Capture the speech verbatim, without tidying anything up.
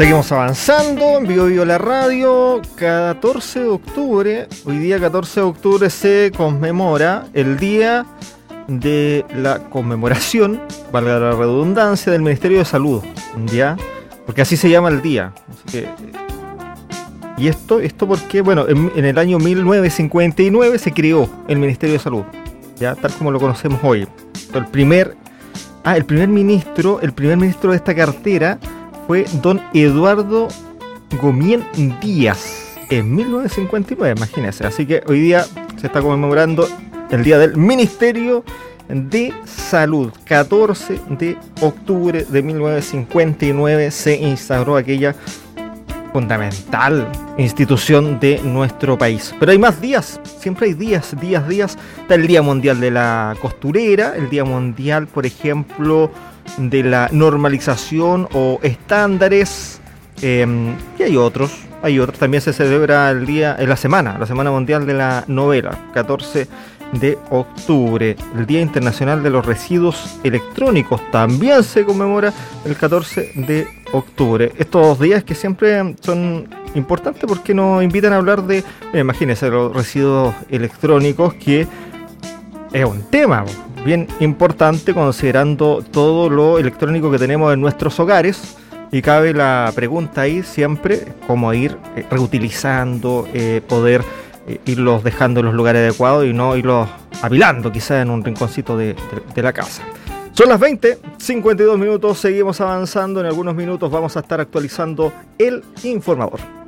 Seguimos avanzando en Vivo Vivo la Radio. catorce de octubre, hoy día catorce de octubre se conmemora el día de la conmemoración, valga la redundancia, del Ministerio de Salud, ¿ya? Porque así se llama el día. Así que, y esto, esto porque, bueno, en, en el año mil novecientos cincuenta y nueve se creó el Ministerio de Salud, ya, tal como lo conocemos hoy. El primer, ah, el primer ministro, el primer ministro de esta cartera fue don Eduardo Gomien Díaz en mil novecientos cincuenta y nueve, imagínense. Así que hoy día se está conmemorando el día del Ministerio de Salud. catorce de octubre de mil novecientos cincuenta y nueve se instauró aquella fundamental institución de nuestro país. Pero hay más días, siempre hay días, días, días. Está el Día Mundial de la Costurera, el Día Mundial, por ejemplo, de la normalización o estándares, eh, y hay otros, hay otros. También se celebra el día, en la semana, la Semana Mundial de la Novela, catorce de octubre. El Día Internacional de los Residuos Electrónicos también se conmemora el catorce de octubre. Estos días que siempre son importantes porque nos invitan a hablar de, eh, imagínense, los residuos electrónicos, que es un tema bien importante considerando todo lo electrónico que tenemos en nuestros hogares. Y cabe la pregunta ahí siempre, cómo ir eh, reutilizando, eh, poder eh, irlos dejando en los lugares adecuados y no irlos apilando quizás en un rinconcito de, de, de la casa. Son las veinte cincuenta y dos minutos, seguimos avanzando. En algunos minutos vamos a estar actualizando el informador.